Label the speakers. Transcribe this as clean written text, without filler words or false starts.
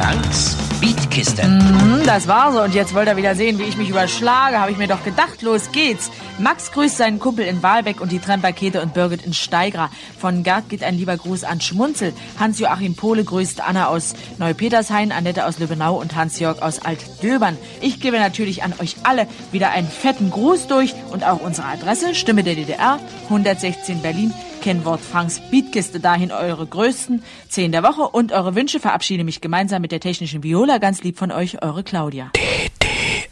Speaker 1: Franks Beatkiste.
Speaker 2: Das war so. Und jetzt wollt ihr wieder sehen, wie ich mich überschlage. Habe ich mir doch gedacht. Los geht's. Max grüßt seinen Kumpel in Wahlbeck und die Tremper-Käthe und Birgit in Steigra. Von Gerd geht ein lieber Gruß an Schmunzel. Hans-Joachim Pohle grüßt Anna aus Neupetershain, Annette aus Lübbenau und Hans-Jörg aus Altdöbern. Ich gebe natürlich an euch alle wieder einen fetten Gruß durch und auch unsere Adresse, Stimme der DDR, 116 Berlin, Kennwort Franks Beatkiste, dahin eure größten 10 der Woche und eure Wünsche. Verabschiede mich gemeinsam mit der technischen Viola. Ganz lieb von euch, eure Claudia.